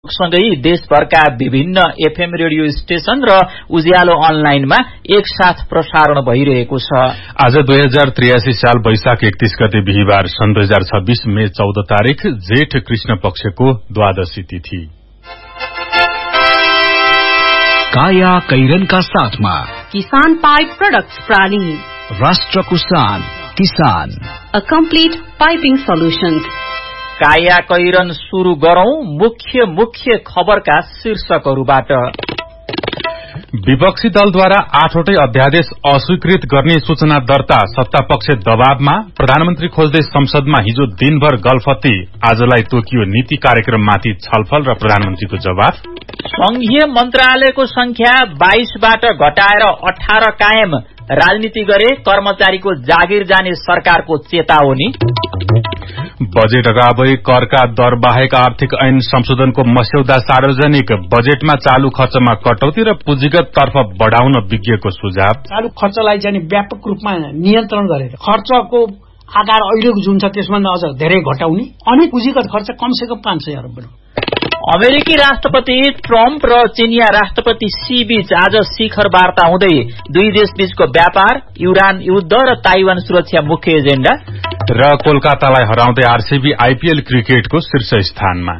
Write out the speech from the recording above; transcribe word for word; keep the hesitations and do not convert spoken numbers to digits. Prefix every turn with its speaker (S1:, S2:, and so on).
S1: सँगै देशभरका विभिन्न FM radio station र उज्यालो अनलाइनमा एकसाथ प्रसारण भइरहेको छ।
S2: आज दुई हजार त्रियासी साल वैशाख एकतीस गते बिहिबार सन् दुई हजार छब्बीस मे चौध तारीक जेठ कृष्ण पक्षको द्वादशी तिथि।
S3: काया कैरनका साथमा
S4: किसान पाइप प्रोडक्ट्स प्राली,
S3: राष्ट्रको शान किसान,
S4: अ कम्प्लिट पाइपिङ सोल्युशन्स।
S1: काया कैरन सुरु गरौं मुख्य मुख्य खबरका शीर्षकहरूबाट।
S2: विपक्षी दलद्वारा आठवटै अध्यादेश अस्वीकृत गर्ने सूचना दर्ता, सत्तापक्ष दबावमा, प्रधानमन्त्री खोज्दै संसदमा हिजो दिनभर गलफती, आजलाई तोकियो नीति कार्यक्रममाथि छलफल र प्रधानमन्त्रीको जवाफ।
S1: संघीय मन्त्रालयको संख्या बाइसबाट घटाएर अठार कायम, राजनीति गरे कर्मचारीको जागिर जाने सरकारको चेतावनी।
S2: बजेट अगावै करका दर बाहेक आर्थिक ऐन संशोधनको मस्यौदा सार्वजनिक, बजेटमा चालू खर्चमा कटौती र पुँजीगत तर्फ बढ़ाउन विज्ञको सुझाव।
S5: चालू खर्चलाई चाहिँ व्यापक रूपमा नियन्त्रण गरेर खर्चको आकार अहिलेको जुन छ त्यसभन्दा अझ धेरै घटाउने अनि पुँजीगत खर्च कमसेकम पाँच सय अरब बनाउने।
S1: अमेरिकी राष्ट्रपति ट्रम्प र चिनिया राष्ट्रपति सी बीच आज शिखर वार्ता हुँदै दुई देश बीचको व्यापार, इरान युद्ध र ताइवान सुरक्षा मुख्य एजेण्डा।
S2: र कोलकातालाई हराउँदै आरसीबी आईपीएल क्रिकेटको शीर्ष स्थानमा।